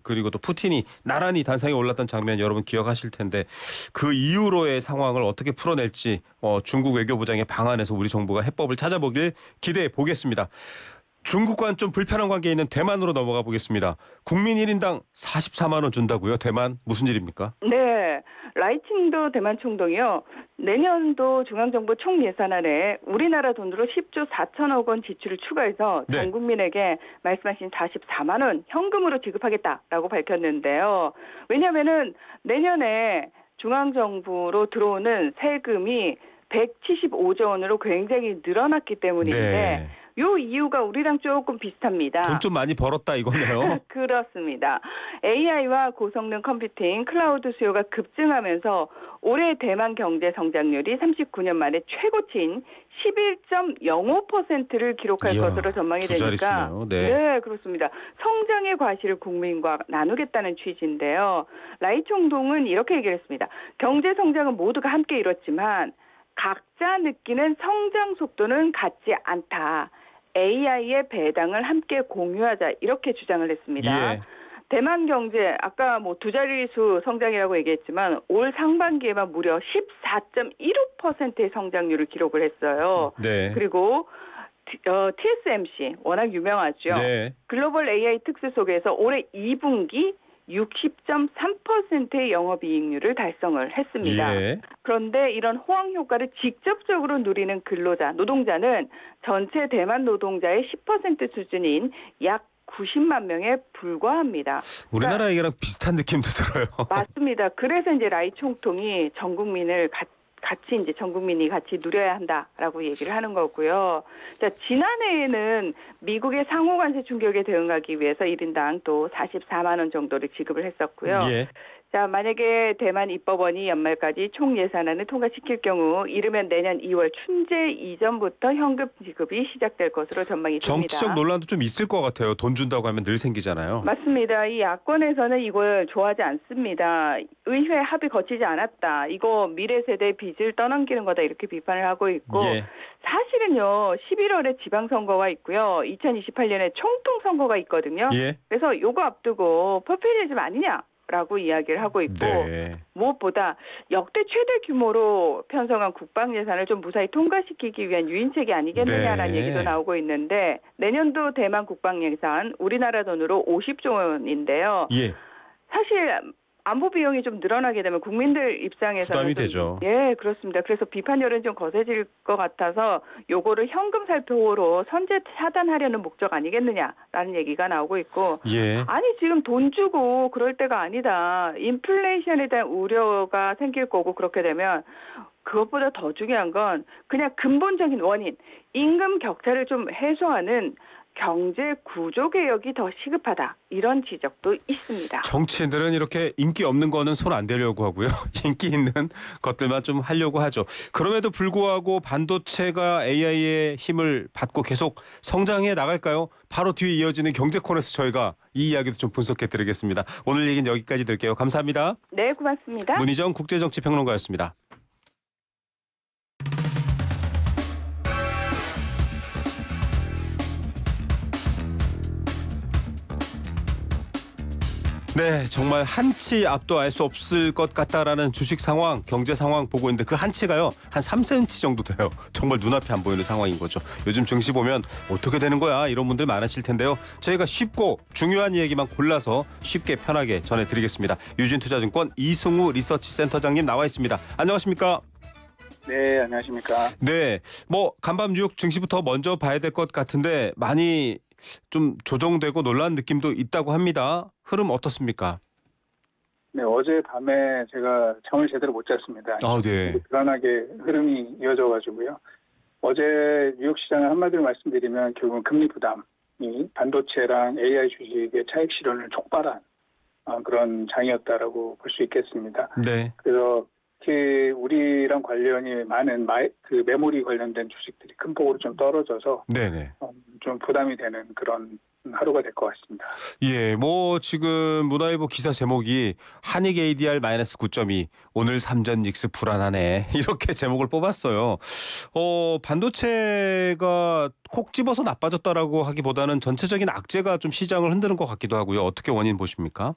그리고 또 푸틴이 나란히 단상에 올랐던 장면 여러분 기억하실 텐데 그 이후로의 상황을 어떻게 풀어낼지 중국 외교부장의 방안에서 우리 정부가 해법을 찾아보길 기대해 보겠습니다. 중국과는 좀 불편한 관계에 있는 대만으로 넘어가 보겠습니다. 국민 1인당 44만 원 준다고요? 대만 무슨 일입니까? 네, 라이칭도 대만 총동이요. 내년도 중앙정부 총예산안에 우리나라 돈으로 10조 4천억 원 지출을 추가해서 네. 전 국민에게 말씀하신 44만 원 현금으로 지급하겠다라고 밝혔는데요. 왜냐하면은 내년에 중앙정부로 들어오는 세금이 175조 원으로 굉장히 늘어났기 때문인데 네. 요 이유가 우리랑 조금 비슷합니다. 돈 좀 많이 벌었다 이거네요. 그렇습니다. AI와 고성능 컴퓨팅, 클라우드 수요가 급증하면서 올해 대만 경제 성장률이 39년 만에 최고치인 11.05%를 기록할 이야, 것으로 전망이 두 되니까 자릿수네요. 네. 네, 그렇습니다. 성장의 과실을 국민과 나누겠다는 취지인데요. 라이 총동은 이렇게 얘기를 했습니다. 경제 성장은 모두가 함께 이뤘지만 각자 느끼는 성장 속도는 같지 않다. AI의 배당을 함께 공유하자 이렇게 주장을 했습니다. 예. 대만 경제 아까 두 자릿수 성장이라고 얘기했지만 올 상반기에만 무려 14.15%의 성장률을 기록을 했어요. 네. 그리고 TSMC 워낙 유명하죠. 네. 글로벌 AI 특수 속에서 올해 2분기 60.3%의 영업이익률을 달성을 했습니다. 예. 그런데 이런 호황 효과를 직접적으로 누리는 근로자, 노동자는 전체 대만 노동자의 10% 수준인 약 90만 명에 불과합니다. 우리나라 얘기랑 비슷한 느낌도 들어요. 맞습니다. 그래서 이제 라이 총통이 전 국민을 같이 이제 전 국민이 같이 누려야 한다라고 얘기를 하는 거고요. 자, 지난해에는 미국의 상호 관세 충격에 대응하기 위해서 1인당 또 44만 원 정도를 지급을 했었고요. 예. 자, 만약에 대만 입법원이 연말까지 총 예산안을 통과시킬 경우 이르면 내년 2월 춘제 이전부터 현금 지급이 시작될 것으로 전망이 됩니다. 정치적 논란도 좀 있을 것 같아요. 돈 준다고 하면 늘 생기잖아요. 맞습니다. 이 야권에서는 이걸 좋아하지 않습니다. 의회 합의 거치지 않았다. 이거 미래 세대의 빚을 떠넘기는 거다 이렇게 비판을 하고 있고 예. 사실은요. 11월에 지방선거가 있고요. 2028년에 총통선거가 있거든요. 예. 그래서 요거 앞두고 포퓰리즘 아니냐. 라고 이야기를 하고 있고 네. 무엇보다 역대 최대 규모로 편성한 국방 예산을 좀 무사히 통과시키기 위한 유인책이 아니겠느냐라는 네. 얘기도 나오고 있는데 내년도 대만 국방 예산 우리나라 돈으로 50조 원인데요. 예. 사실 안보 비용이 좀 늘어나게 되면 국민들 입장에서는 부담이 좀, 되죠. 예, 그렇습니다. 그래서 비판 여론이 좀 거세질 것 같아서 요거를 현금 살포로 선제 차단하려는 목적 아니겠느냐라는 얘기가 나오고 있고 예. 아니 지금 돈 주고 그럴 때가 아니다. 인플레이션에 대한 우려가 생길 거고 그렇게 되면 그것보다 더 중요한 건 그냥 근본적인 원인, 임금 격차를 좀 해소하는 경제 구조 개혁이 더 시급하다. 이런 지적도 있습니다. 정치인들은 이렇게 인기 없는 거는 손 안 대려고 하고요. 인기 있는 것들만 좀 하려고 하죠. 그럼에도 불구하고 반도체가 AI의 힘을 받고 계속 성장해 나갈까요? 바로 뒤에 이어지는 경제 코너에서 저희가 이 이야기도 좀 분석해 드리겠습니다. 오늘 얘기는 여기까지 드릴게요. 감사합니다. 네, 고맙습니다. 문희정 국제정치평론가였습니다. 네, 정말 한치 앞도 알 수 없을 것 같다라는 주식 상황, 경제 상황 보고 있는데 그 한치가요 한 3cm 정도 돼요. 정말 눈앞에 안 보이는 상황인 거죠. 요즘 증시 보면 어떻게 되는 거야 이런 분들 많으실 텐데요. 저희가 쉽고 중요한 얘기만 골라서 쉽게 편하게 전해드리겠습니다. 유진투자증권 이승우 리서치센터장님 나와 있습니다. 안녕하십니까? 네, 안녕하십니까? 네, 간밤 뉴욕 증시부터 먼저 봐야 될 것 같은데 많이 좀 조정되고 놀란 느낌도 있다고 합니다. 흐름 어떻습니까? 네, 어제 밤에 제가 잠을 제대로 못 잤습니다. 네. 불안하게 흐름이 이어져가지고요. 어제 뉴욕 시장을 한마디로 말씀드리면 결국은 금리 부담이 반도체랑 AI 주식의 차익 실현을 촉발한 그런 장이었다라고 볼 수 있겠습니다. 네. 그래서 특히 우리랑 관련이 많은 그 메모리 관련된 주식들이 큰 폭으로 좀 떨어져서 네네. 좀 부담이 되는 그런 하루가 될 것 같습니다. 예, 지금 문화일보 기사 제목이 한익 ADR -9.2 오늘 삼전 닉스 불안하네 이렇게 제목을 뽑았어요. 반도체가 콕 집어서 나빠졌다라고 하기보다는 전체적인 악재가 좀 시장을 흔드는 것 같기도 하고요. 어떻게 원인 보십니까?